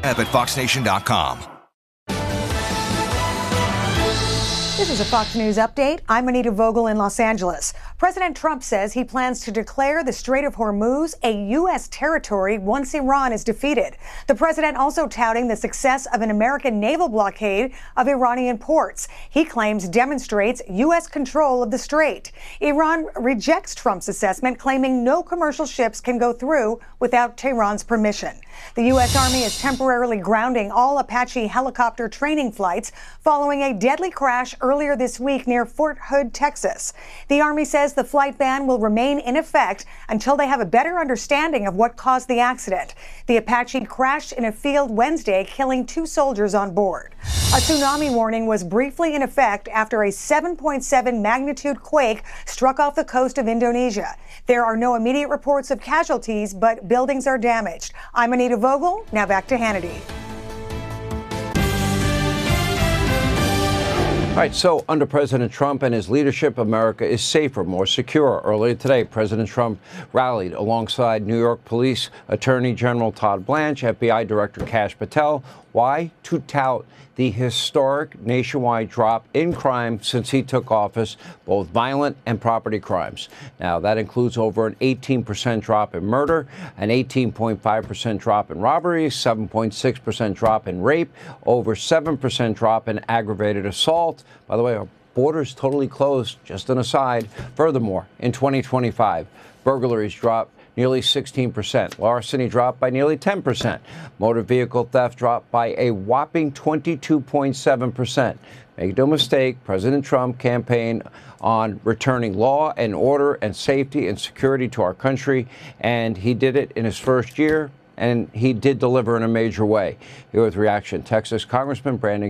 App at foxnation.com. This is a Fox News update. I'm Anita Vogel in Los Angeles. President Trump says he plans to declare the Strait of Hormuz a U.S. territory once Iran is defeated. The president also touting the success of an American naval blockade of Iranian ports. He claims demonstrates U.S. control of the strait. Iran rejects Trump's assessment, claiming no commercial ships can go through without Tehran's permission. The U.S. Army is temporarily grounding all Apache helicopter training flights following a deadly crash earlier this week near Fort Hood, Texas. The Army says the flight ban will remain in effect until they have a better understanding of what caused the accident. The Apache crashed in a field Wednesday, killing 2 soldiers on board. A tsunami warning was briefly in effect after a 7.7 magnitude quake struck off the coast of Indonesia. There are no immediate reports of casualties, but buildings are damaged. I'm Anita Vogel. Now back to Hannity. All right, so under President Trump and his leadership, America is safer, more secure. Earlier today, President Trump rallied alongside New York Police Attorney General Todd Blanche, FBI Director Kash Patel. Why? To tout the historic nationwide drop in crime since he took office, both violent and property crimes. Now, that includes over an 18% drop in murder, an 18.5% drop in robberies, 7.6% drop in rape, over 7% drop in aggravated assault. By the way, our border's totally closed, just an aside. Furthermore, in 2025, burglaries dropped nearly 16%. Larceny dropped by nearly 10%. Motor vehicle theft dropped by a whopping 22.7%. Make no mistake, President Trump campaigned on returning law and order and safety and security to our country, and he did it in his first year, and he did deliver in a major way. Here with reaction, Texas Congressman Brandon